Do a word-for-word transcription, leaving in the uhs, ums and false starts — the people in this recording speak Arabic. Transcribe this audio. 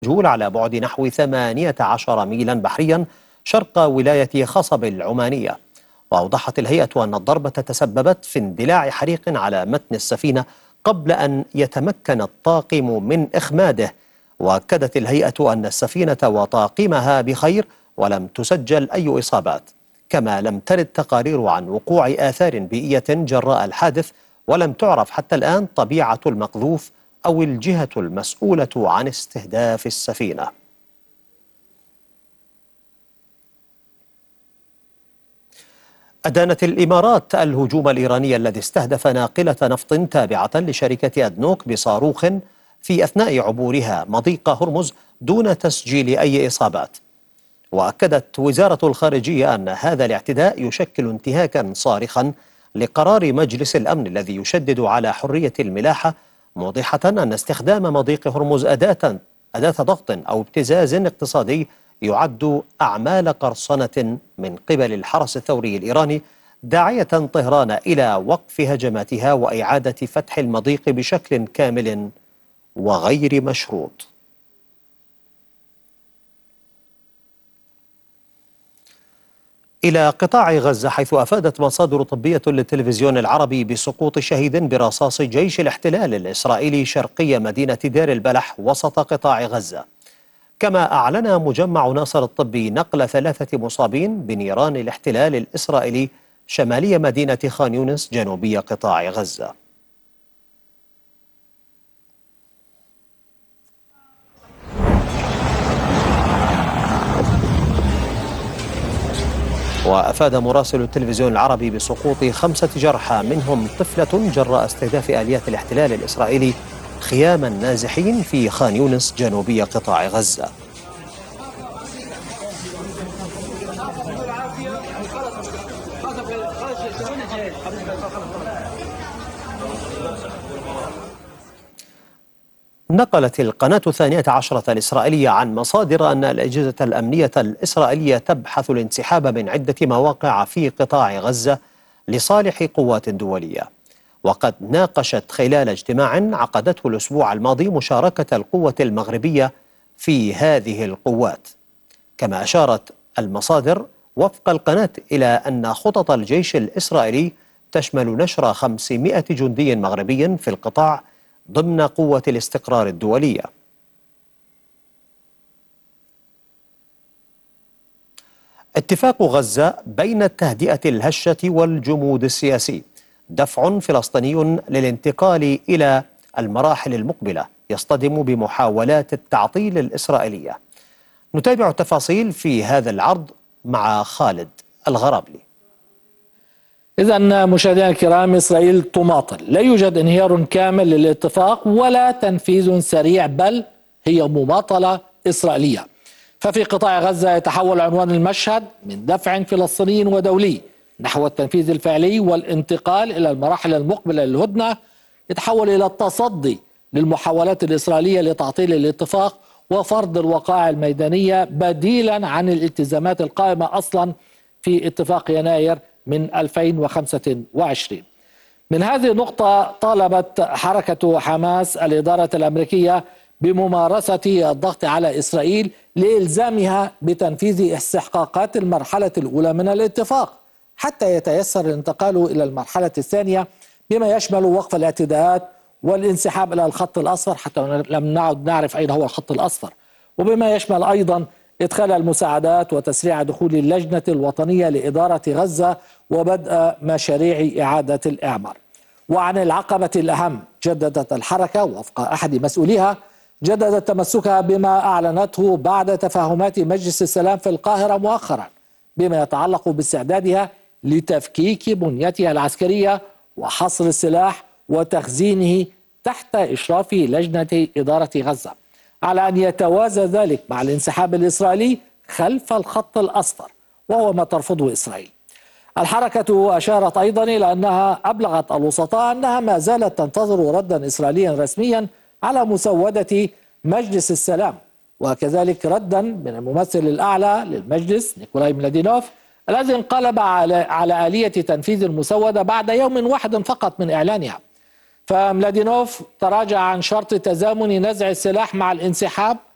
جول على بعد نحو ثمانية عشر ميلا بحريا شرق ولاية خصب العمانية. وأوضحت الهيئة أن الضربة تسببت في اندلاع حريق على متن السفينة قبل أن يتمكن الطاقم من إخماده. وأكدت الهيئة أن السفينة وطاقمها بخير ولم تسجل أي إصابات، كما لم ترد تقارير عن وقوع آثار بيئية جراء الحادث، ولم تعرف حتى الآن طبيعة المقذوف أو الجهة المسؤولة عن استهداف السفينة. أدانت الإمارات الهجوم الإيراني الذي استهدف ناقلة نفط تابعة لشركة أدنوك بصاروخ في أثناء عبورها مضيق هرمز دون تسجيل أي إصابات. وأكدت وزارة الخارجية أن هذا الاعتداء يشكل انتهاكا صارخا لقرار مجلس الأمن الذي يشدد على حرية الملاحة، موضحة أن استخدام مضيق هرمز أداة أداة ضغط أو ابتزاز اقتصادي يعد أعمال قرصنة من قبل الحرس الثوري الإيراني، داعية طهران إلى وقف هجماتها وإعادة فتح المضيق بشكل كامل وغير مشروط. إلى قطاع غزة، حيث أفادت مصادر طبية للتلفزيون العربي بسقوط شهيد برصاص جيش الاحتلال الإسرائيلي شرقي مدينة دير البلح وسط قطاع غزة. كما أعلن مجمع ناصر الطبي نقل ثلاثة مصابين بنيران الاحتلال الإسرائيلي شمالي مدينة خان يونس جنوبي قطاع غزة. وأفاد مراسل التلفزيون العربي بسقوط خمسة جرحى منهم طفلة جراء استهداف آليات الاحتلال الإسرائيلي خيام النازحين في خان يونس جنوبي قطاع غزة. نقلت القناة الثانية عشرة الإسرائيلية عن مصادر أن الأجهزة الأمنية الإسرائيلية تبحث الانسحاب من عدة مواقع في قطاع غزة لصالح قوات دولية. وقد ناقشت خلال اجتماع عقدته الأسبوع الماضي مشاركة القوة المغربية في هذه القوات. كما أشارت المصادر وفق القناة إلى أن خطط الجيش الإسرائيلي تشمل نشر خمسمائة جندي مغربي في القطاع ضمن قوة الاستقرار الدولية. اتفاق غزة بين التهدئة الهشة والجمود السياسي دفع فلسطيني للانتقال إلى المراحل المقبلة يصطدم بمحاولات التعطيل الإسرائيلية. نتابع التفاصيل في هذا العرض مع خالد الغرابلي. إذن مشاهدينا الكرام، إسرائيل تماطل، لا يوجد انهيار كامل للاتفاق ولا تنفيذ سريع، بل هي مماطلة إسرائيلية. ففي قطاع غزة يتحول عنوان المشهد من دفع فلسطيني ودولي نحو التنفيذ الفعلي والانتقال إلى المراحل المقبلة للهدنة، يتحول إلى التصدي للمحاولات الإسرائيلية لتعطيل الاتفاق وفرض الوقائع الميدانية بديلا عن الالتزامات القائمة أصلا في اتفاق يناير من ألفين وخمسة وعشرين. من هذه النقطة طالبت حركة حماس الإدارة الأمريكية بممارسة الضغط على إسرائيل لإلزامها بتنفيذ استحقاقات المرحلة الأولى من الاتفاق حتى يتيسر الانتقال إلى المرحلة الثانية، بما يشمل وقف الاعتداءات والانسحاب إلى الخط الأصفر حتى لم نعد نعرف أين هو الخط الأصفر، وبما يشمل أيضا إدخال المساعدات وتسريع دخول اللجنة الوطنية لإدارة غزة وبدء مشاريع إعادة الإعمار. وعن العقبة الأهم، جددت الحركة وفق أحد مسؤوليها جددت تمسكها بما أعلنته بعد تفاهمات مجلس السلام في القاهرة مؤخرا بما يتعلق باستعدادها لتفكيك بنيتها العسكرية وحصر السلاح وتخزينه تحت إشراف لجنة إدارة غزة، على أن يتوازى ذلك مع الانسحاب الإسرائيلي خلف الخط الأصفر، وهو ما ترفضه إسرائيل. الحركة أشارت أيضا إلى أنها أبلغت الوسطاء أنها ما زالت تنتظر ردا إسرائيليا رسميا على مسودة مجلس السلام، وكذلك ردا من الممثل الأعلى للمجلس نيكولاي ملادينوف الذي انقلب على على آلية تنفيذ المسودة بعد يوم واحد فقط من إعلانها. فملادينوف تراجع عن شرط تزامن نزع السلاح مع الانسحاب